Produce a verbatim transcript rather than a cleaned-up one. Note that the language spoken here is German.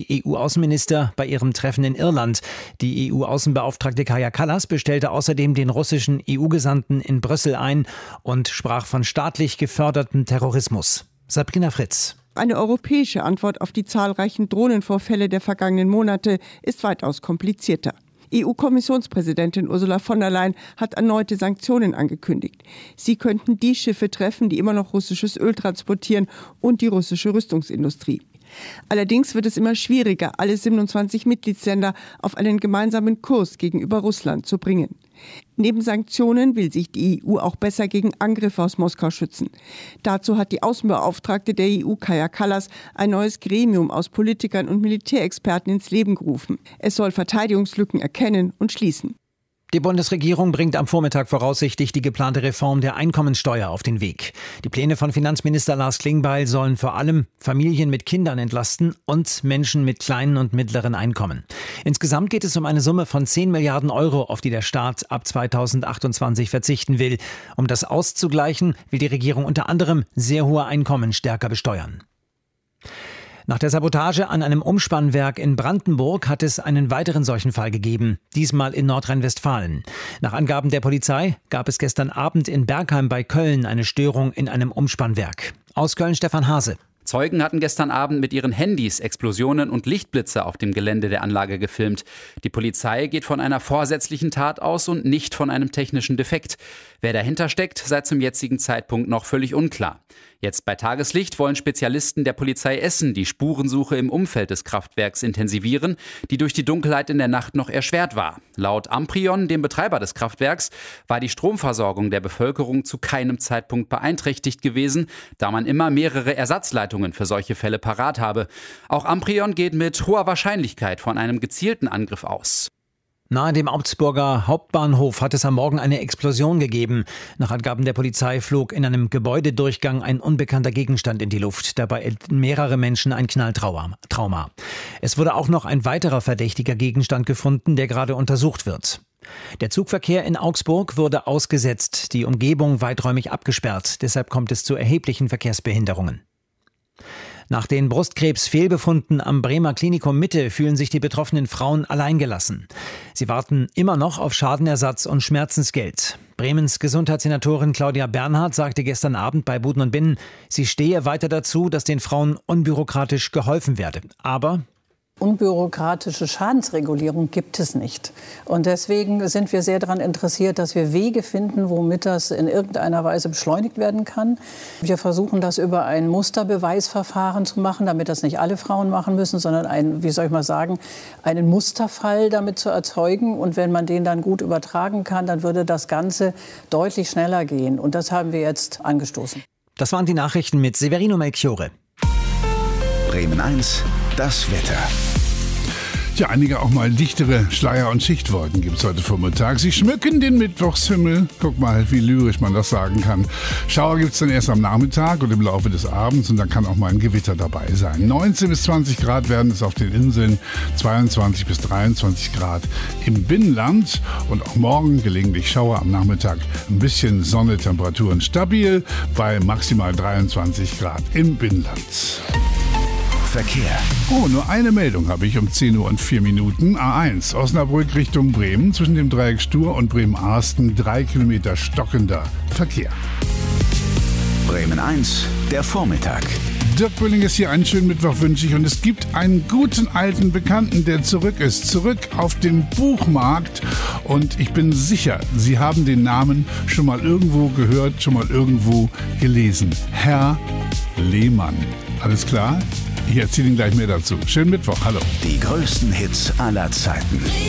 die E U-Außenminister bei ihrem Treffen in Irland. Die E U-Außenbeauftragte Kaja Kallas bestellte außerdem den russischen E U-Gesandten in Brüssel ein und sprach von staatlich gefördertem Terrorismus. Sabrina Fritz. Eine europäische Antwort auf die zahlreichen Drohnenvorfälle der vergangenen Monate ist weitaus komplizierter. E U-Kommissionspräsidentin Ursula von der Leyen hat erneute Sanktionen angekündigt. Sie könnten die Schiffe treffen, die immer noch russisches Öl transportieren, und die russische Rüstungsindustrie. Allerdings wird es immer schwieriger, alle siebenundzwanzig Mitgliedsländer auf einen gemeinsamen Kurs gegenüber Russland zu bringen. Neben Sanktionen will sich die E U auch besser gegen Angriffe aus Moskau schützen. Dazu hat die Außenbeauftragte der E U, Kaja Kallas, ein neues Gremium aus Politikern und Militärexperten ins Leben gerufen. Es soll Verteidigungslücken erkennen und schließen. Die Bundesregierung bringt am Vormittag voraussichtlich die geplante Reform der Einkommensteuer auf den Weg. Die Pläne von Finanzminister Lars Klingbeil sollen vor allem Familien mit Kindern entlasten und Menschen mit kleinen und mittleren Einkommen. Insgesamt geht es um eine Summe von zehn Milliarden Euro, auf die der Staat ab zweitausendachtundzwanzig verzichten will. Um das auszugleichen, will die Regierung unter anderem sehr hohe Einkommen stärker besteuern. Nach der Sabotage an einem Umspannwerk in Brandenburg hat es einen weiteren solchen Fall gegeben, diesmal in Nordrhein-Westfalen. Nach Angaben der Polizei gab es gestern Abend in Bergheim bei Köln eine Störung in einem Umspannwerk. Aus Köln Stefan Hase. Zeugen hatten gestern Abend mit ihren Handys Explosionen und Lichtblitze auf dem Gelände der Anlage gefilmt. Die Polizei geht von einer vorsätzlichen Tat aus und nicht von einem technischen Defekt. Wer dahinter steckt, sei zum jetzigen Zeitpunkt noch völlig unklar. Jetzt bei Tageslicht wollen Spezialisten der Polizei Essen die Spurensuche im Umfeld des Kraftwerks intensivieren, die durch die Dunkelheit in der Nacht noch erschwert war. Laut Amprion, dem Betreiber des Kraftwerks, war die Stromversorgung der Bevölkerung zu keinem Zeitpunkt beeinträchtigt gewesen, da man immer mehrere Ersatzleitungen für solche Fälle parat habe. Auch Amprion geht mit hoher Wahrscheinlichkeit von einem gezielten Angriff aus. Nahe dem Augsburger Hauptbahnhof hat es am Morgen eine Explosion gegeben. Nach Angaben der Polizei flog in einem Gebäudedurchgang ein unbekannter Gegenstand in die Luft. Dabei erlitten mehrere Menschen ein Knalltrauma. Es wurde auch noch ein weiterer verdächtiger Gegenstand gefunden, der gerade untersucht wird. Der Zugverkehr in Augsburg wurde ausgesetzt, die Umgebung weiträumig abgesperrt. Deshalb kommt es zu erheblichen Verkehrsbehinderungen. Nach den Brustkrebsfehlbefunden am Bremer Klinikum Mitte fühlen sich die betroffenen Frauen alleingelassen. Sie warten immer noch auf Schadenersatz und Schmerzensgeld. Bremens Gesundheitssenatorin Claudia Bernhardt sagte gestern Abend bei Buden und Binnen, sie stehe weiter dazu, dass den Frauen unbürokratisch geholfen werde. Aber unbürokratische Schadensregulierung gibt es nicht. Und deswegen sind wir sehr daran interessiert, dass wir Wege finden, womit das in irgendeiner Weise beschleunigt werden kann. Wir versuchen das über ein Musterbeweisverfahren zu machen, damit das nicht alle Frauen machen müssen, sondern ein, wie soll ich mal sagen, einen Musterfall damit zu erzeugen. Und wenn man den dann gut übertragen kann, dann würde das Ganze deutlich schneller gehen. Und das haben wir jetzt angestoßen. Das waren die Nachrichten mit Severino Melchiore. Bremen eins, das Wetter. Ja, einige auch mal dichtere Schleier- und Schichtwolken gibt es heute Vormittag. Sie schmücken den Mittwochshimmel. Guck mal, wie lyrisch man das sagen kann. Schauer gibt es dann erst am Nachmittag und im Laufe des Abends und dann kann auch mal ein Gewitter dabei sein. neunzehn bis zwanzig Grad werden es auf den Inseln, zweiundzwanzig bis dreiundzwanzig Grad im Binnenland und auch morgen gelegentlich Schauer am Nachmittag. Ein bisschen Sonne, Temperaturen stabil bei maximal dreiundzwanzig Grad im Binnenland. Verkehr. Oh, nur eine Meldung habe ich um zehn Uhr und vier Minuten. A eins, Osnabrück Richtung Bremen, zwischen dem Dreieck Stur und Bremen-Arsten, drei Kilometer stockender Verkehr. Bremen eins, der Vormittag. Dirk Bölling ist hier, einen schönen Mittwoch wünsche ich. Und es gibt einen guten alten Bekannten, der zurück ist. Zurück auf dem Buchmarkt. Und ich bin sicher, Sie haben den Namen schon mal irgendwo gehört, schon mal irgendwo gelesen. Herr Lehmann. Alles klar? Ich erzähle Ihnen gleich mehr dazu. Schönen Mittwoch, hallo. Die größten Hits aller Zeiten.